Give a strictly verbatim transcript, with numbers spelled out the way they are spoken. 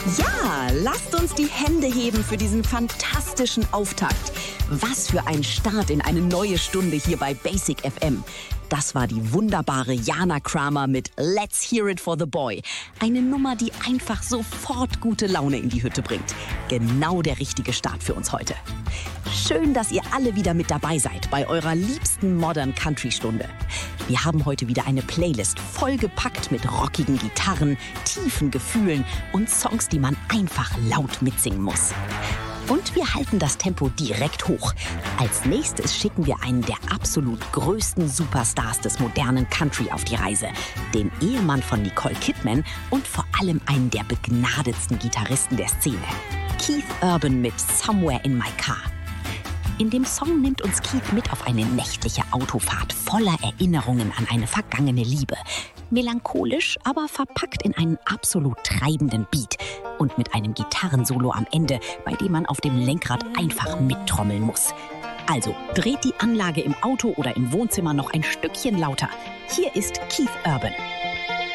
Ja, lasst uns die Hände heben für diesen fantastischen Auftakt. Was für ein Start in eine neue Stunde hier bei Basic F M. Das war die wunderbare Jana Kramer mit Let's Hear It for the Boy. Eine Nummer, die einfach sofort gute Laune in die Hütte bringt. Genau der richtige Start für uns heute. Schön, dass ihr alle wieder mit dabei seid bei eurer liebsten Modern Country Stunde. Wir haben heute wieder eine Playlist vollgepackt mit rockigen Gitarren, tiefen Gefühlen und Songs, die man einfach laut mitsingen muss. Und wir halten das Tempo direkt hoch. Als nächstes schicken wir einen der absolut größten Superstars des modernen Country auf die Reise. Den Ehemann von Nicole Kidman und vor allem einen der begnadetsten Gitarristen der Szene. Keith Urban mit Somewhere in My Car. In dem Song nimmt uns Keith mit auf eine nächtliche Autofahrt voller Erinnerungen an eine vergangene Liebe. Melancholisch, aber verpackt in einen absolut treibenden Beat. Und mit einem Gitarrensolo am Ende, bei dem man auf dem Lenkrad einfach mittrommeln muss. Also dreht die Anlage im Auto oder im Wohnzimmer noch ein Stückchen lauter. Hier ist Keith Urban.